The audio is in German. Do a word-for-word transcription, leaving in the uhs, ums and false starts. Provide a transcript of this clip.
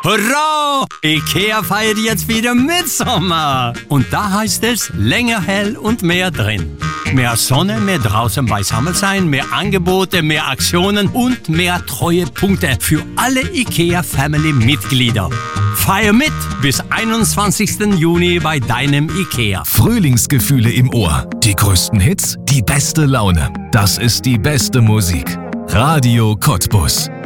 Hurra! IKEA feiert jetzt wieder Mitsommer. Und da heißt es länger hell und mehr drin. Mehr Sonne, mehr draußen beisammen sein, mehr Angebote, mehr Aktionen und mehr Treuepunkte für alle IKEA-Family-Mitglieder. Feier mit bis einundzwanzigsten Juni bei deinem IKEA. Frühlingsgefühle im Ohr. Die größten Hits, die beste Laune. Das ist die beste Musik. Radio Cottbus.